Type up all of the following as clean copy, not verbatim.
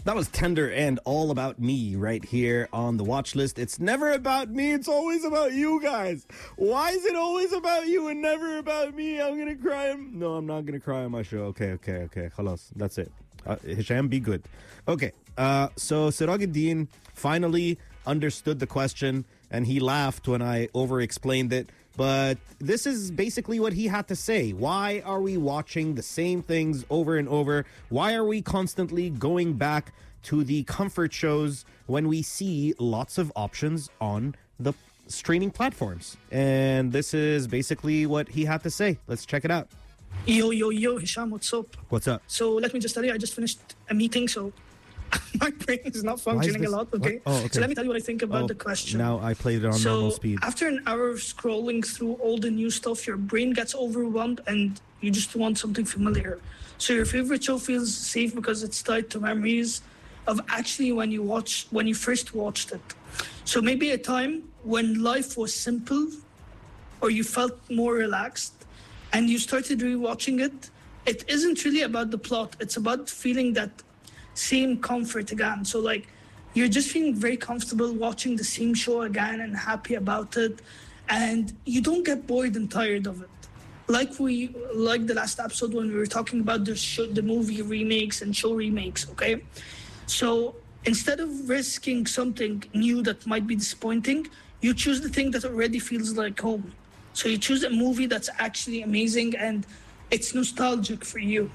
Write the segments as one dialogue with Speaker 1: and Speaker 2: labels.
Speaker 1: That was Tender and All About Me right here on the watch list. It's never about me. It's always about you guys. Why is it always about you and never about me? I'm going to cry. No, I'm not going to cry on my show. Okay. Khalas. That's it. Hisham, be good. Okay. So Sirajuddin finally understood the question and he laughed when I over-explained it. But this is basically what he had to say. Why are we watching the same things over and over? Why are we constantly going back to the comfort shows when we see lots of options on the streaming platforms? And this is basically what he had to say. Let's check it out.
Speaker 2: Yo, Hisham, what's up?
Speaker 1: What's up?
Speaker 2: So let me just tell you, I just finished a meeting, so my brain is not functioning a lot, okay?
Speaker 1: Oh, okay?
Speaker 2: So let me tell you what I think about the question.
Speaker 1: Now I played it on normal speed.
Speaker 2: After an hour of scrolling through all the new stuff, your brain gets overwhelmed and you just want something familiar. So your favorite show feels safe because it's tied to memories of actually when you first watched it. So maybe a time when life was simple or you felt more relaxed and you started rewatching it. It isn't really about the plot. It's about feeling that same comfort again. So like you're just feeling very comfortable watching the same show again and happy about it, and you don't get bored and tired of it. Like the last episode when we were talking about the movie remakes and show remakes, okay? So instead of risking something new that might be disappointing, you choose the thing that already feels like home. So you choose a movie that's actually amazing and it's nostalgic for you.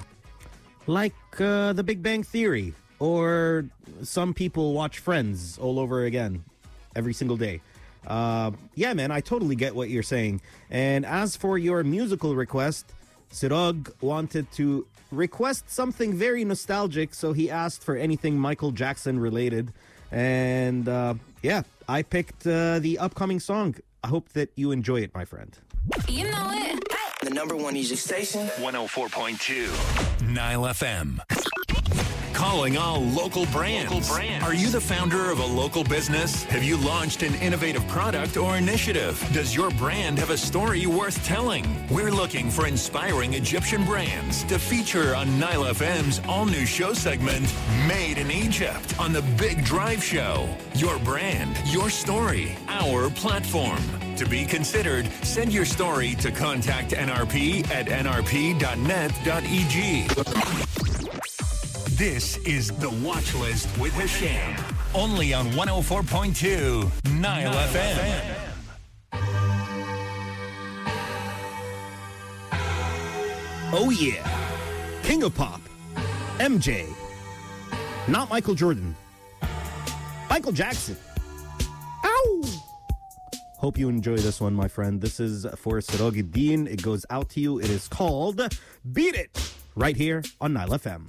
Speaker 1: Like The Big Bang Theory, or some people watch Friends all over again every single day. Yeah, man, I totally get what you're saying. And as for your musical request, Sirag wanted to request something very nostalgic, so he asked for anything Michael Jackson related. And yeah, I picked the upcoming song. I hope that you enjoy it, my friend.
Speaker 3: You know it.
Speaker 4: The number one music station,
Speaker 5: 104.2 Nile FM. Calling all local brands. Are you the founder of a local business? Have you launched an innovative product or initiative? Does your brand have a story worth telling? We're looking for inspiring Egyptian brands to feature on Nile FM's all-new show segment, Made in Egypt, on the Big Drive Show. Your brand, your story, our platform. To be considered, send your story to contact NRP at nrp.net.eg. This is The Watch List with Hisham. Only on 104.2 Nile FM.
Speaker 1: Oh yeah. King of Pop. MJ. Not Michael Jordan. Michael Jackson. Ow! Hope you enjoy this one, my friend. This is for Sirajuddin. It goes out to you. It is called Beat It, right here on Nile FM.